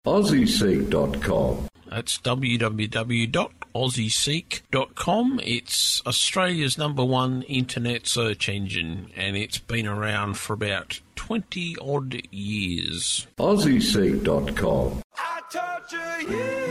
AussieSeek.com. That's www.aussieseek.com. It's Australia's #1 internet search engine, and it's been around for about 20-odd years. AussieSeek.com. I torture you.